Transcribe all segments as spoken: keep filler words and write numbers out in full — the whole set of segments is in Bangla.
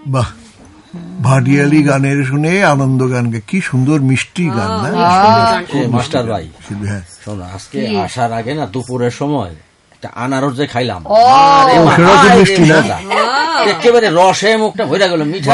বাহ, ভাটিয়ালি গানের শুনে আনন্দ গান, কি সুন্দর মিষ্টি গান না মাস্টার ভাই। শোনো, আজকে আসার আগে না দুপুরের সময় একটা আনারস যে খাইলাম, মিষ্টি না একেবারে রসে মুখটা ভরে গেল, মিঠা।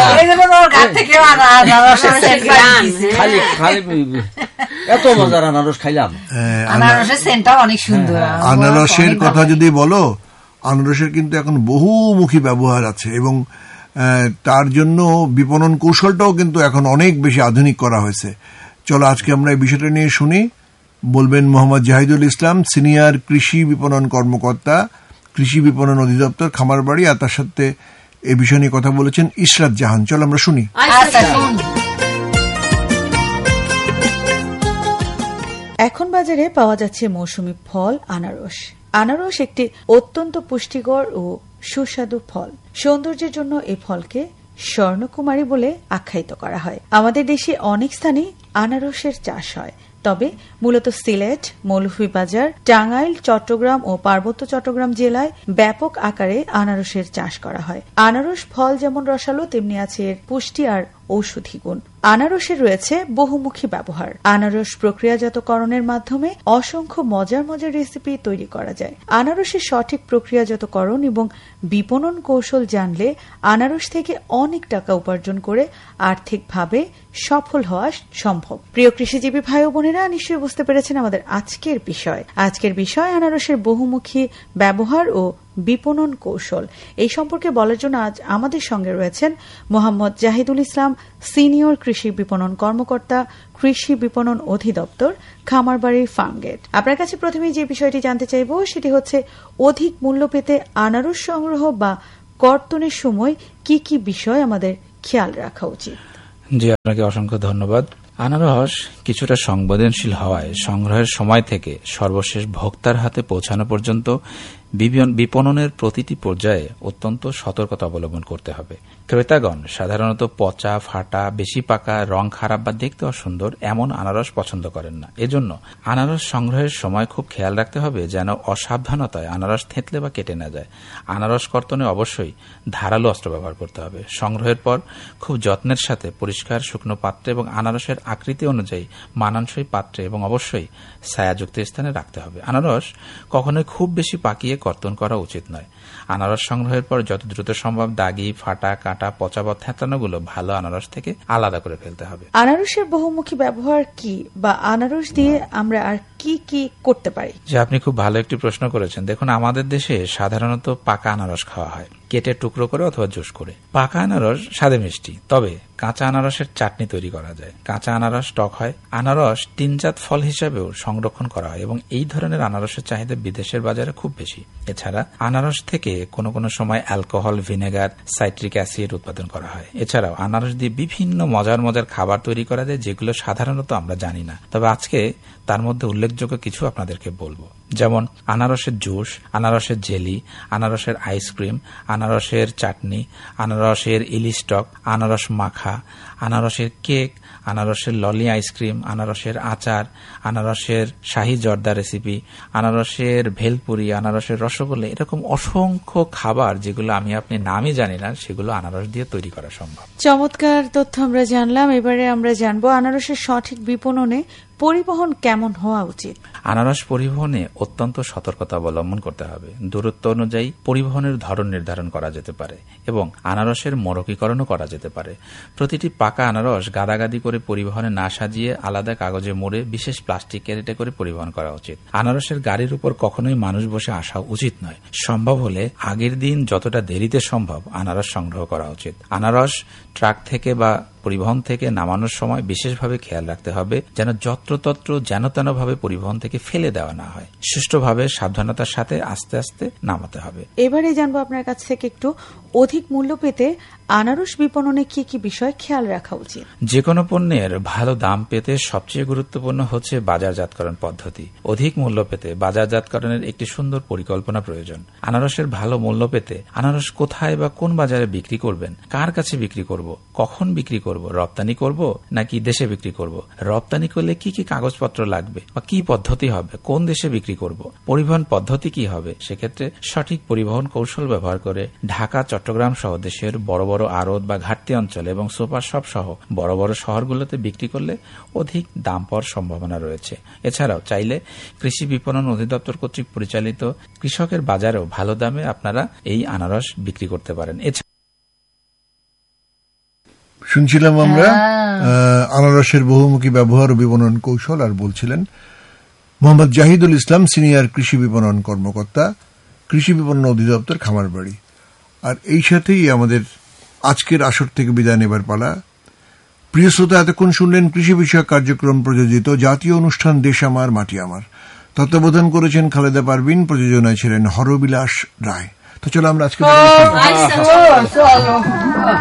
খালি খালি এত মজার আনারস খাইলাম। আনারসের সেন্টটাও অনেক সুন্দর। আনারসের কথা যদি বলো, আনারসের কিন্তু এখন বহুমুখী ব্যবহার আছে এবং তার জন্য বিপণন কৌশলটাও কিন্তু এখন অনেক বেশি আধুনিক করা হয়েছে। চলো আজকে আমরা এই বিষয়টা নিয়ে শুনি। বলবেন মোহাম্মদ জাহিদুল ইসলাম, সিনিয়র কৃষি বিপণন কর্মকর্তা, কৃষি বিপণন অধিদপ্তর, খামারবাড়ি। আর তার সাথে এই বিষয় নিয়ে কথা বলেছেন ইশরাত জাহান। চলো আমরা শুনি। এখন বাজারে পাওয়া যাচ্ছে মৌসুমী ফল আনারস। আনারস একটি অত্যন্ত পুষ্টিকর ও সুস্বাদু ফল। সৌন্দর্যের জন্য এই ফলকে স্বর্ণকুমারী বলে আখ্যায়িত করা হয়। আমাদের দেশে অনেক স্থানে আনারসের চাষ হয়, তবে মূলত সিলেট, মৌলভীবাজার, টাঙ্গাইল, চট্টগ্রাম ও পার্বত্য চট্টগ্রাম জেলায় ব্যাপক আকারে আনারসের চাষ করা হয়। আনারস ফল যেমন রসালো, তেমনি আছে এর পুষ্টি আর ঔষধি গুণ। আনারসের রয়েছে বহুমুখী ব্যবহার। আনারস প্রক্রিয়াজাতকরণের মাধ্যমে অসংখ্য মজার মজার রেসিপি তৈরি করা যায়। আনারসের সঠিক প্রক্রিয়াজাতকরণ এবং বিপণন কৌশল জানলে আনারস থেকে অনেক টাকা উপার্জন করে আর্থিকভাবে সফল হওয়া সম্ভব। প্রিয় কৃষিজীবী ভাই ও বোনেরা, নিশ্চয়ই বুঝতে পেরেছেন আমাদের আজকের বিষয়। আজকের বিষয় আনারসের বহুমুখী ব্যবহার ও বিপণন কৌশল। এই সম্পর্কে বলার জন্য আজ আমাদের সঙ্গে রয়েছেন মোহাম্মদ জাহিদুল ইসলাম, সিনিয়র কৃষি বিপণন কর্মকর্তা, কৃষি বিপণন অধিদপ্তর, খামারবাড়ি ফার্মগেট। আপনার কাছে প্রথমে যে বিষয়টি জানতে চাইব সেটি হচ্ছে, অধিক মূল্য পেতে আনারস সংগ্রহ বা কর্তনের সময় কি কি বিষয় আমাদের খেয়াল রাখা উচিত? জি, আপনাকে অসংখ্য ধন্যবাদ। আনারস কিছুটা সংবেদনশীল হওয়ায় সংগ্রহের সময় থেকে সর্বশেষ ভোক্তার হাতে পৌঁছানো পর্যন্ত বিপণনের প্রতিটি পর্যায়ে অত্যন্ত সতর্কতা অবলম্বন করতে হবে। ক্রেতাগণ সাধারণত পচা, ফাটা, বেশি পাকা, রং খারাপ বা দেখতে অসুন্দর এমন আনারস পছন্দ করেন না। এজন্য আনারস সংগ্রহের সময় খুব খেয়াল রাখতে হবে যেন অসাবধানতায় আনারস থেঁতলে বা কেটে না যায়। আনারস কর্তনে অবশ্যই ধারালো অস্ত্র ব্যবহার করতে হবে। সংগ্রহের পর খুব যত্নের সাথে পরিষ্কার শুকনো পাত্রে এবং আনারসের আকৃতি অনুযায়ী মানানসই পাত্রে এবং অবশ্যই ছায়াযুক্ত স্থানে রাখতে হবে। আনারস কখনোই খুব বেশি পাকিয়ে কর্তন করা উচিত নয়। আনারস সংগ্রহের পর যত দ্রুত সম্ভব দাগি, ফাটা, কাটা, পচা বা থ্যাতলানোগুলো ভালো আনারস থেকে আলাদা করে ফেলতে হবে। আনারসের বহুমুখী ব্যবহার কি, বা আনারস দিয়ে আমরা আর কি কি করতে পারি? যে আপনি খুব ভালো একটি প্রশ্ন করেছেন। দেখুন, আমাদের দেশে সাধারণত পাকা আনারস খাওয়া হয়, কেটে টুকরো করে অথবা জুস করে। পাকা আনারস স্বাদে মিষ্টি, তবে কাঁচা আনারসের চাটনি তৈরি করা যায়। কাঁচা আনারস টক হয়। আনারস টিনজাত ফল হিসাবেও সংরক্ষণ করা হয় এবং এই ধরনের আনারসের চাহিদা বিদেশের বাজারে খুব বেশি। এছাড়া আনারস থেকে কোনো কোনো সময় অ্যালকোহল, ভিনেগার, সাইট্রিক অ্যাসিড উৎপাদন করা হয়। এছাড়াও আনারস দিয়ে বিভিন্ন মজার মজার খাবার তৈরি করা যায়, যেগুলো সাধারণত আমরা জানি না। তবে আজকে তার মধ্যে উল্লেখযোগ্য কিছু আপনাদেরকে বলবো, যেমন আনারসের জুস, আনারসের জেলি, আনারসের আইসক্রিম, আনারসের চাটনি, আনারসের ইলিশ টক, আনারস মাখা, আনারসের কেক, আনারসের ললি আইসক্রিম, আনারসের আচার, আনারসের শাহী জর্দা রেসিপি, আনারসের ভেলপুরি, আনারসের রসগোল্লা, এরকম অসংখ্য খাবার যেগুলো আমি আপনি নামই জানি না, সেগুলো আনারস দিয়ে তৈরি করা সম্ভব। চমৎকার তথ্য আমরা জানলাম। এবারে আমরা জানবো আনারসের সঠিক বিপণনে পরিবহন কেমন হওয়া উচিত। আনারস পরিবহনে অত্যন্ত সতর্কতা অবলম্বন করতে হবে। দূরত্ব অনুযায়ী পরিবহনের ধরন নির্ধারণ করা যেতে পারে এবং আনারসের মোড়কীকরণও করা যেতে পারে। প্রতিটি পাকা আনারস গাদাগাদি করে পরিবহনে না সাজিয়ে আলাদা কাগজে মুড়ে বিশেষ প্লাস্টিক ক্যারেটে করে পরিবহন করা উচিত। আনারসের গাড়ির উপর কখনোই মানুষ বসে আসা উচিত নয়। সম্ভব হলে আগের দিন যতটা দেরিতে সম্ভব আনারস সংগ্রহ করা উচিত। আনারস ট্রাক থেকে বা পরিবহন থেকে নামানোর সময় বিশেষভাবে খেয়াল রাখতে হবে যেন যত্রতত্র যেন তেন ভাবে পরিবহন থেকে ফেলে দেওয়া না হয়। সুষ্ঠুভাবে সাবধানতার সাথে আস্তে আস্তে নামাতে হবে। এবারে জানবো আপনার কাছ থেকে একটু, অধিক মূল্য পেতে আনারস বিপণনে কি কি বিষয় খেয়াল রাখা উচিত? যে কোনো পণ্যের ভালো দাম পেতে সবচেয়ে গুরুত্বপূর্ণ হচ্ছে বাজারজাতকরণ পদ্ধতি। অধিক মূল্য পেতে বাজারজাতকরণের একটি সুন্দর পরিকল্পনা প্রয়োজন। আনারসের ভালো মূল্য পেতে আনারস কোথায় বা কোন বাজারে বিক্রি করবেন, কার কাছে বিক্রি করব, কখন বিক্রি করব, করব, রপ্তানি করব নাকি দেশে বিক্রি করব, রপ্তানি করলে কি কি কাগজপত্র লাগবে বা কি পদ্ধতি হবে, কোন দেশে বিক্রি করব, পরিবহন পদ্ধতি কি হবে, সেক্ষেত্রে সঠিক পরিবহন কৌশল ব্যবহার করে ঢাকা, চট্টগ্রাম সহ দেশের বড় বড় আড়ত বা ঘাটতি অঞ্চল এবং সুপার শপ সহ বড় বড় শহরগুলোতে বিক্রি করলে অধিক দাম পাওয়ার সম্ভাবনা রয়েছে। এছাড়াও চাইলে কৃষি বিপণন অধিদপ্তর কর্তৃক পরিচালিত কৃষকের বাজারেও ভালো দামে আপনারা এই আনারস বিক্রি করতে পারেন। শুনছিলাম আমরা আনারসের বহুমুখী ব্যবহার ও বিপণন কৌশল, আর বলছিলেন মোহাম্মদ জাহিদুল ইসলাম, সিনিয়র কৃষি বিপণন কর্মকর্তা, কৃষি বিপণন অধিদপ্তর, খামারবাড়ি। আর এই সাথেই আমাদের আজকের আসর থেকে বিদায় নেবার পালা। প্রিয় শ্রোতা, এতক্ষণ শুনলেন কৃষি বিষয়ক কার্যক্রম প্রযোজিত জাতীয় অনুষ্ঠান দেশ আমার মাটি আমার। তত্ত্বাবধান করেছেন খালেদা পারভিন, প্রযোজনায় ছিলেন হরবিলাস রায়। তো চলো আমরা আজকে